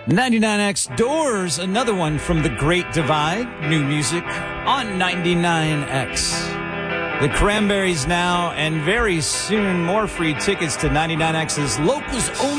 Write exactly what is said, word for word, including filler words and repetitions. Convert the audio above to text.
ninety-nine X Doors, another one from The Great Divide. New music on ninety-nine X. The Cranberries now, and very soon more free tickets to ninety-nine X's Locals Only